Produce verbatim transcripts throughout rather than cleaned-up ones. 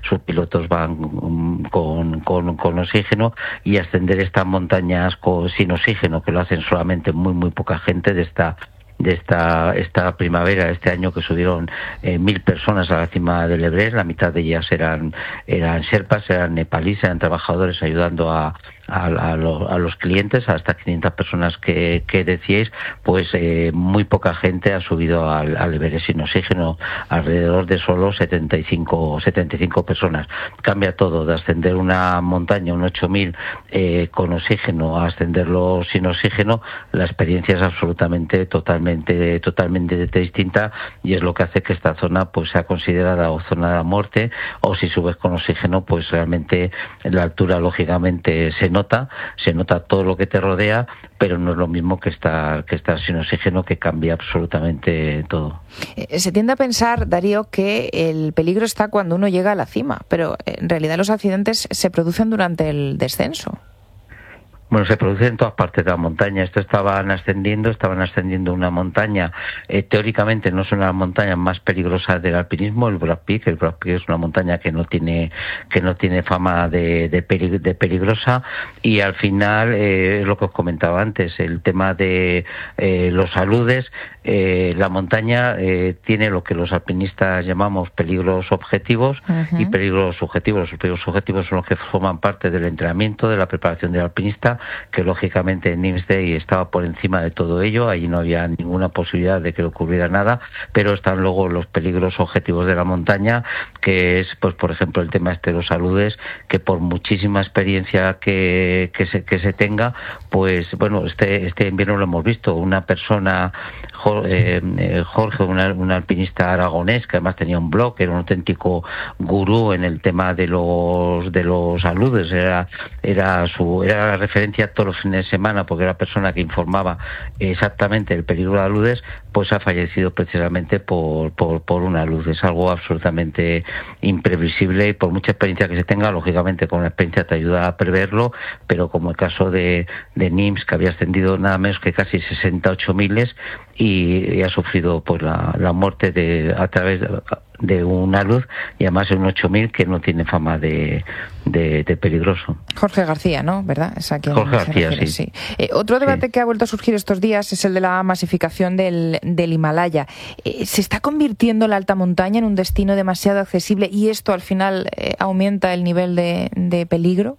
sus pilotos van um, con, con, con oxígeno, y ascender estas montañas con, sin oxígeno, que lo hacen solamente muy muy poca gente de esta de esta esta primavera, este año, que subieron eh, mil personas a la cima del Everest. La mitad de ellas eran eran sherpas, eran nepalíes, eran trabajadores ayudando a A, a, lo, a los clientes, a estas quinientas personas que, que decíais. Pues eh, muy poca gente ha subido al, al Everest sin oxígeno, alrededor de solo setenta y cinco personas. Cambia todo, de ascender una montaña, un ocho mil eh, con oxígeno, a ascenderlo sin oxígeno. La experiencia es absolutamente, totalmente, totalmente distinta, y es lo que hace que esta zona pues sea considerada o zona de la muerte, o si subes con oxígeno, pues realmente la altura lógicamente se nota, se nota todo lo que te rodea, pero no es lo mismo que estar, que estar sin oxígeno, que cambia absolutamente todo. Se tiende a pensar, Darío, que el peligro está cuando uno llega a la cima, pero en realidad los accidentes se producen durante el descenso. Bueno, se produce en todas partes de la montaña. Esto estaban ascendiendo, estaban ascendiendo una montaña, eh, teóricamente no es una de las montañas más peligrosas del alpinismo, el Broad Peak. El Broad Peak es una montaña que no tiene que no tiene fama de, de, pelig- de peligrosa, y al final, eh, es lo que os comentaba antes, el tema de eh, los aludes. Eh, la montaña eh, tiene lo que los alpinistas llamamos peligros objetivos uh-huh. y peligros subjetivos. Los peligros subjetivos son los que forman parte del entrenamiento, de la preparación del alpinista, que lógicamente en Nymphs Day estaba por encima de todo ello. Allí no había ninguna posibilidad de que ocurriera nada, pero están luego los peligros objetivos de la montaña, que es, pues por ejemplo, el tema este de los aludes, que por muchísima experiencia que, que, se, que se tenga, pues bueno, este, este invierno lo hemos visto. Una persona, Jorge, un alpinista aragonés, que además tenía un blog, era un auténtico gurú en el tema de los de los aludes, era era su era la referencia todos los fines de semana, porque era la persona que informaba exactamente el peligro de aludes. Pues ha fallecido precisamente por por por una luz. Es algo absolutamente imprevisible, y por mucha experiencia que se tenga, lógicamente con la experiencia te ayuda a preverlo, pero como el caso de de Nymphs, que había ascendido nada menos que casi sesenta y ocho miles, y, y ha sufrido pues la, la muerte de a través de, de una luz, y además en un ocho mil que no tiene fama de, de, de peligroso. Jorge García, ¿no? ¿Verdad? Es a quien Jorge García, refiere, sí. sí. Eh, otro debate sí. que ha vuelto a surgir estos días es el de la masificación del, del Himalaya. Eh, ¿Se está convirtiendo la alta montaña en un destino demasiado accesible, y esto al final eh, aumenta el nivel de, de peligro?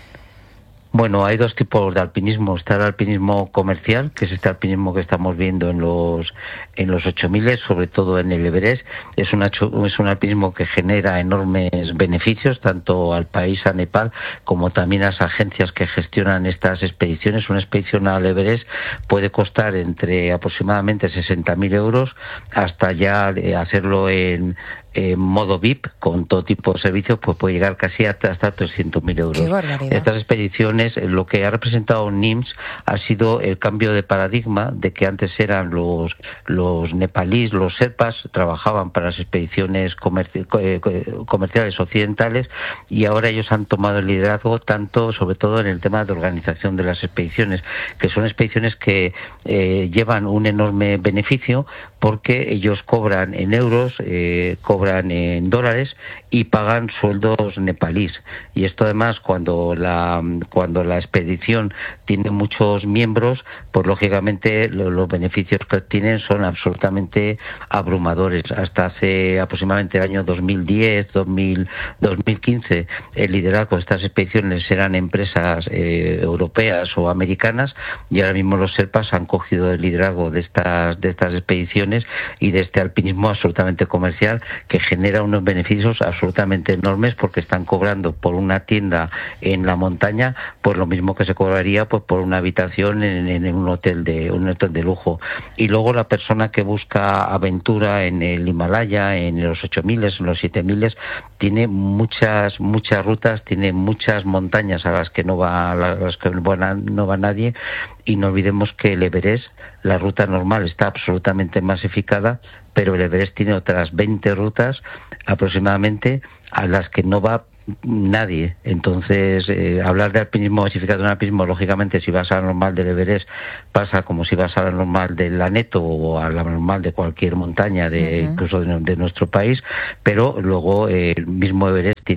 Bueno, hay dos tipos de alpinismo. Está el alpinismo comercial, que es este alpinismo que estamos viendo en los en los ocho mil, sobre todo en el Everest. Es, una, es un alpinismo que genera enormes beneficios, tanto al país, a Nepal, como también a las agencias que gestionan estas expediciones. Una expedición al Everest puede costar entre aproximadamente sesenta mil euros hasta ya hacerlo en en modo V I P, con todo tipo de servicios, pues puede llegar casi hasta, hasta trescientos mil euros. ¡Qué barbaridad! Estas expediciones, lo que ha representado Nymphs ha sido el cambio de paradigma, de que antes eran los los nepalíes, los sherpas, trabajaban para las expediciones comerci- comerciales occidentales, y ahora ellos han tomado el liderazgo, tanto, sobre todo en el tema de organización de las expediciones, que son expediciones que eh, llevan un enorme beneficio, porque ellos cobran en euros, eh, cobran en dólares y pagan sueldos nepalíes. Y esto además, cuando la cuando la expedición tiene muchos miembros, pues lógicamente lo, los beneficios que obtienen son absolutamente abrumadores. Hasta hace aproximadamente el año dos mil diez, dos mil, dos mil quince, el liderazgo de estas expediciones eran empresas eh, europeas o americanas, y ahora mismo los sherpas han cogido el liderazgo de estas de estas expediciones y de este alpinismo absolutamente comercial, que genera unos beneficios absolutamente enormes, porque están cobrando por una tienda en la montaña pues lo mismo que se cobraría pues por una habitación en, en un hotel de un hotel de lujo. Y luego la persona que busca aventura en el Himalaya, en los ocho mil, en los siete mil, tiene muchas muchas rutas, tiene muchas montañas a las que no va a las que no va nadie. Y no olvidemos que el Everest, la ruta normal está absolutamente masificada, pero el Everest tiene otras veinte rutas aproximadamente a las que no va nadie. Entonces, eh, hablar de alpinismo masificado, de un alpinismo, lógicamente, si vas a la normal del Everest, pasa como si vas a la normal del Aneto o a la normal de cualquier montaña, de uh-huh. incluso de, de nuestro país, pero luego eh, el mismo Everest tiene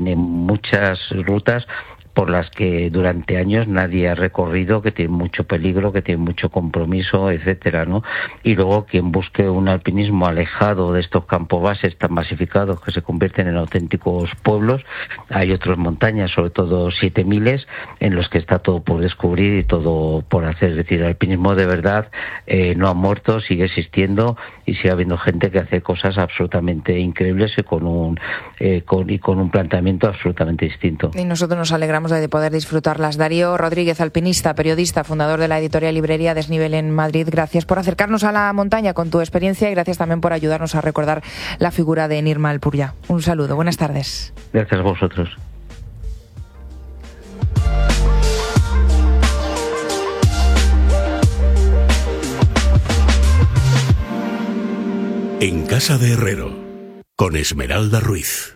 tiene muchas rutas por las que durante años nadie ha recorrido, que tiene mucho peligro, que tiene mucho compromiso, etcétera, ¿no? Y luego quien busque un alpinismo alejado de estos campos bases tan masificados que se convierten en auténticos pueblos, hay otras montañas, sobre todo siete miles, en los que está todo por descubrir y todo por hacer. Es decir, el alpinismo de verdad eh, no ha muerto, sigue existiendo y sigue habiendo gente que hace cosas absolutamente increíbles y con un eh, con, y con un planteamiento absolutamente distinto. Y nosotros nos alegramos de poder disfrutarlas. Darío Rodríguez, alpinista, periodista, fundador de la editorial Librería Desnivel en Madrid. Gracias por acercarnos a la montaña con tu experiencia y gracias también por ayudarnos a recordar la figura de Nirma Alpurya. Un saludo, buenas tardes. Gracias a vosotros. En Casa de Herrero, con Esmeralda Ruiz.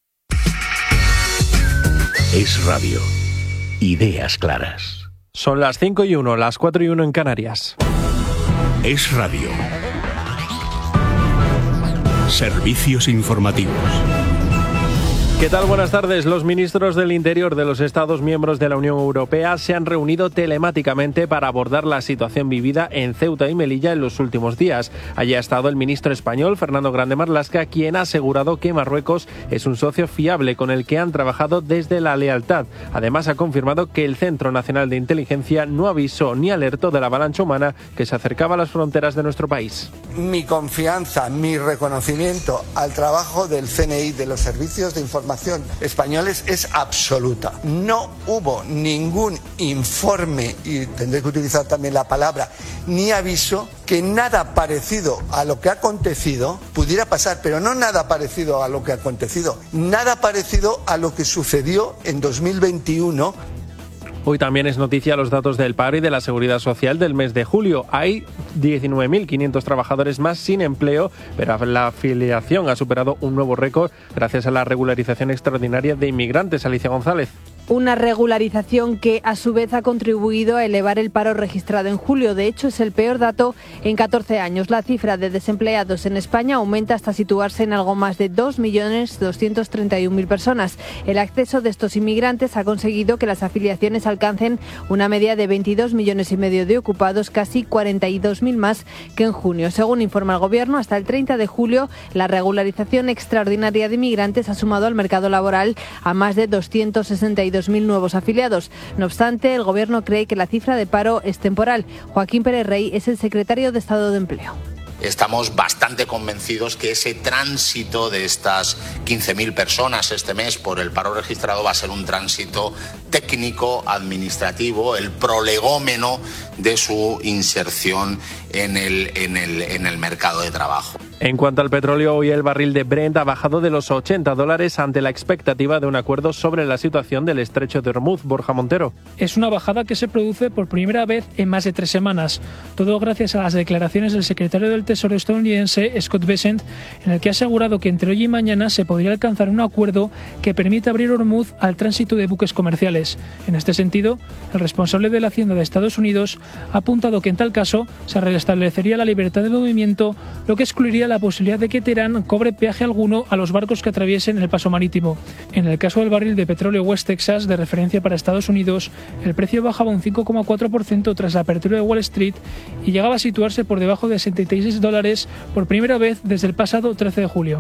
Es Radio. Ideas claras. Son las cinco y uno, las cuatro y uno en Canarias. Es Radio. Servicios informativos. ¿Qué tal? Buenas tardes. Los ministros del Interior de los Estados miembros de la Unión Europea se han reunido telemáticamente para abordar la situación vivida en Ceuta y Melilla en los últimos días. Allí ha estado el ministro español, Fernando Grande Marlaska, quien ha asegurado que Marruecos es un socio fiable con el que han trabajado desde la lealtad. Además, ha confirmado que el Centro Nacional de Inteligencia no avisó ni alertó de la avalancha humana que se acercaba a las fronteras de nuestro país. Mi confianza, mi reconocimiento al trabajo del C N I, de los servicios de información españoles, es absoluta. No hubo ningún informe, y tendré que utilizar también la palabra, ni aviso, que nada parecido a lo que ha acontecido pudiera pasar, pero no nada parecido a lo que ha acontecido, nada parecido a lo que sucedió en dos mil veintiuno. Hoy también es noticia los datos del paro y de la seguridad social del mes de julio. Hay diecinueve mil quinientos trabajadores más sin empleo, pero la afiliación ha superado un nuevo récord gracias a la regularización extraordinaria de inmigrantes. Alicia González. Una regularización que a su vez ha contribuido a elevar el paro registrado en julio. De hecho, es el peor dato en catorce años. La cifra de desempleados en España aumenta hasta situarse en algo más de dos millones doscientos treinta y un mil personas. El acceso de estos inmigrantes ha conseguido que las afiliaciones alcancen una media de veintidós millones y medio de ocupados, casi cuarenta y dos mil más que en junio. Según informa el Gobierno, hasta el treinta de julio, la regularización extraordinaria de inmigrantes ha sumado al mercado laboral a más de doscientos sesenta y dos mil nuevos afiliados. No obstante, el Gobierno cree que la cifra de paro es temporal. Joaquín Pérez Rey es el secretario de Estado de Empleo. Estamos bastante convencidos que ese tránsito de estas quince mil personas este mes por el paro registrado va a ser un tránsito técnico, administrativo, el prolegómeno de su inserción en el, en el, en el mercado de trabajo. En cuanto al petróleo, hoy el barril de Brent ha bajado de los ochenta dólares ante la expectativa de un acuerdo sobre la situación del estrecho de Hormuz. Borja Montero. Es una bajada que se produce por primera vez en más de tres semanas. Todo gracias a las declaraciones del secretario del Tesoro estadounidense, Scott Bessent, en el que ha asegurado que entre hoy y mañana se podría alcanzar un acuerdo que permita abrir Hormuz al tránsito de buques comerciales. En este sentido, el responsable de la Hacienda de Estados Unidos ha apuntado que en tal caso se restablecería la libertad de movimiento, lo que excluiría la posibilidad de que Teherán cobre peaje alguno a los barcos que atraviesen el paso marítimo. En el caso del barril de petróleo West Texas, de referencia para Estados Unidos, el precio bajaba un cinco coma cuatro por ciento tras la apertura de Wall Street y llegaba a situarse por debajo de setenta y seis dólares por primera vez desde el pasado trece de julio.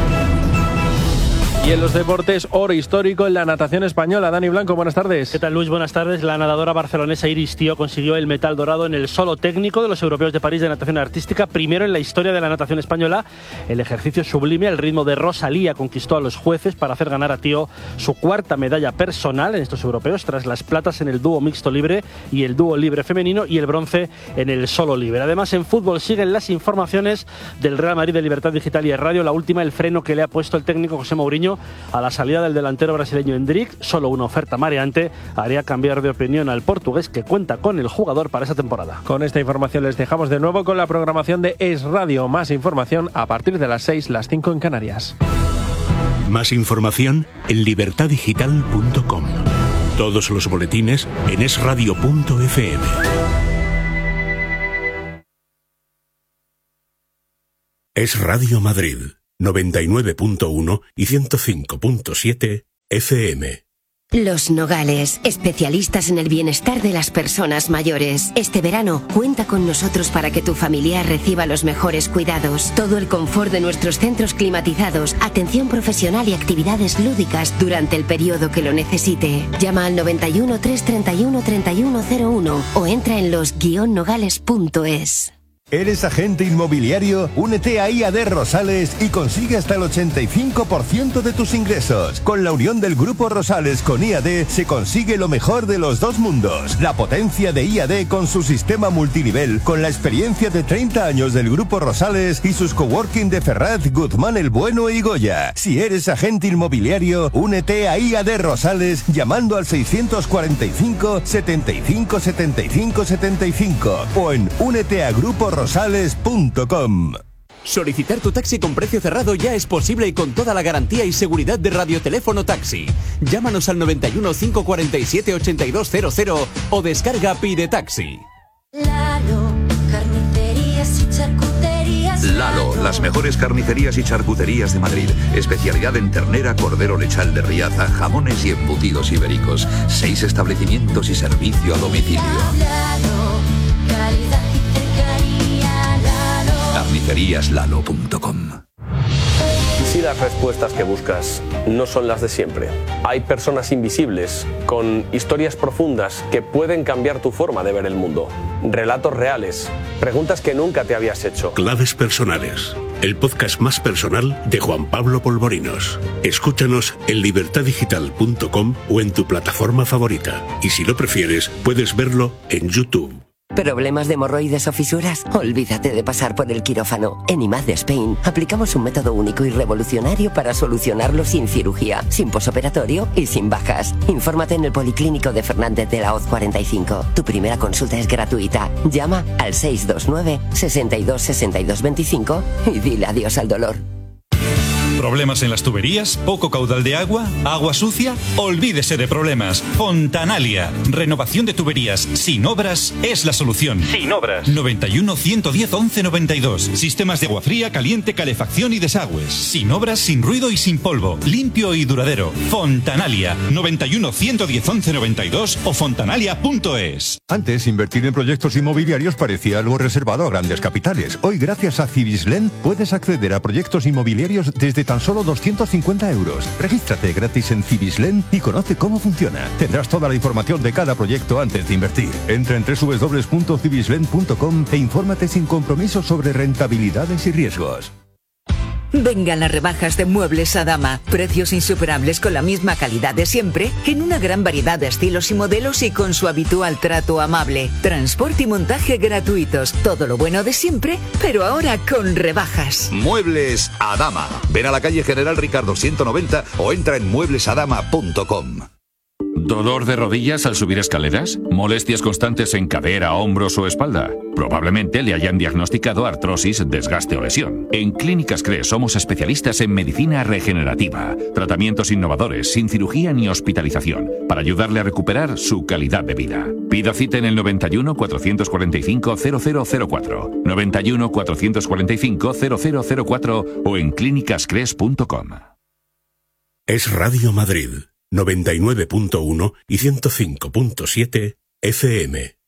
Y en los deportes, oro histórico en la natación española. Dani Blanco, buenas tardes. ¿Qué tal, Luis? Buenas tardes. La nadadora barcelonesa Iris Tío consiguió el metal dorado en el solo técnico de los europeos de París de natación artística, primero en la historia de la natación española. El ejercicio sublime al ritmo de Rosalía conquistó a los jueces para hacer ganar a Tío su cuarta medalla personal en estos europeos, tras las platas en el dúo mixto libre y el dúo libre femenino y el bronce en el solo libre. Además, en fútbol siguen las informaciones del Real Madrid de Libertad Digital y Radio. La última, el freno que le ha puesto el técnico José Mourinho a la salida del delantero brasileño Endrick. Solo una oferta mareante haría cambiar de opinión al portugués, que cuenta con el jugador para esa temporada. Con esta información les dejamos de nuevo con la programación de Es Radio. Más información a partir de las seis, las cinco en Canarias. Más información en libertad digital punto com. Todos los boletines en es radio punto efe eme. Es Radio Madrid noventa y nueve punto uno y ciento cinco punto siete F M. Los Nogales, especialistas en el bienestar de las personas mayores. Este verano, cuenta con nosotros para que tu familiar reciba los mejores cuidados. Todo el confort de nuestros centros climatizados, atención profesional y actividades lúdicas durante el periodo que lo necesite. Llama al noventa y uno, trescientos treinta y uno, treinta y uno cero uno o entra en los guion nogales punto es. ¿Eres agente inmobiliario? Únete a I A D Rosales y consigue hasta el ochenta y cinco por ciento de tus ingresos. Con la unión del Grupo Rosales con I A D se consigue lo mejor de los dos mundos. La potencia de I A D con su sistema multinivel, con la experiencia de treinta años del Grupo Rosales y sus coworking de Ferraz, Guzmán el Bueno y Goya. Si eres agente inmobiliario, únete a I A D Rosales llamando al seiscientos cuarenta y cinco, setenta y cinco, setenta y cinco, setenta y cinco o en únete a grupo rosales punto com. Solicitar tu taxi con precio cerrado ya es posible y con toda la garantía y seguridad de Radioteléfono Taxi. Llámanos al noventa y uno, cinco cuarenta y siete, ochenta y dos cero cero o descarga Pide Taxi. Lalo, carnicerías y charcuterías. Lalo, las mejores carnicerías y charcuterías de Madrid. Especialidad en ternera, cordero lechal de Riaza, jamones y embutidos ibéricos. Seis establecimientos y servicio a domicilio. Lalo, calidad y cercanía. Lalo. carnicerías lalo punto com. ¿Y si las respuestas que buscas no son las de siempre? Hay personas invisibles, con historias profundas que pueden cambiar tu forma de ver el mundo. Relatos reales, preguntas que nunca te habías hecho. Claves personales. El podcast más personal de Juan Pablo Polvorinos. Escúchanos en libertad digital punto com o en tu plataforma favorita. Y si lo prefieres, puedes verlo en YouTube. ¿Problemas de hemorroides o fisuras? Olvídate de pasar por el quirófano. En I M A D Spain aplicamos un método único y revolucionario para solucionarlo sin cirugía, sin posoperatorio y sin bajas. Infórmate en el Policlínico de Fernández de la Hoz cuarenta y cinco. Tu primera consulta es gratuita. Llama al seis dos nueve, sesenta y dos, sesenta y dos veinticinco y dile adiós al dolor. ¿Problemas en las tuberías? ¿Poco caudal de agua? ¿Agua sucia? Olvídese de problemas. Fontanalia. Renovación de tuberías sin obras es la solución. Sin obras. noventa y uno, ciento diez, once noventa y dos. Sistemas de agua fría, caliente, calefacción y desagües. Sin obras, sin ruido y sin polvo. Limpio y duradero. Fontanalia. noventa y uno, ciento diez, once noventa y dos o fontanalia punto es. Antes, invertir en proyectos inmobiliarios parecía algo reservado a grandes capitales. Hoy, gracias a Cibislen, puedes acceder a proyectos inmobiliarios desde tan solo doscientos cincuenta euros. Regístrate gratis en Cibislen y conoce cómo funciona. Tendrás toda la información de cada proyecto antes de invertir. Entra en doble u doble u doble u punto cibislen punto com e infórmate sin compromiso sobre rentabilidades y riesgos. Vengan las rebajas de Muebles Adama. Precios insuperables con la misma calidad de siempre, en una gran variedad de estilos y modelos y con su habitual trato amable. Transporte y montaje gratuitos. Todo lo bueno de siempre, pero ahora con rebajas. Muebles Adama. Ven a la calle General Ricardo ciento noventa o entra en muebles adama punto com. ¿Dolor de rodillas al subir escaleras? ¿Molestias constantes en cadera, hombros o espalda? Probablemente le hayan diagnosticado artrosis, desgaste o lesión. En Clínicas C R E somos especialistas en medicina regenerativa, tratamientos innovadores, sin cirugía ni hospitalización, para ayudarle a recuperar su calidad de vida. Pida cita en el noventa y uno, cuatrocientos cuarenta y cinco, cero cero cero cuatro, noventa y uno, cuatrocientos cuarenta y cinco, cero cero cero cuatro o en clínicas cres punto com. Es Radio Madrid, noventa y nueve punto uno y ciento cinco punto siete F M.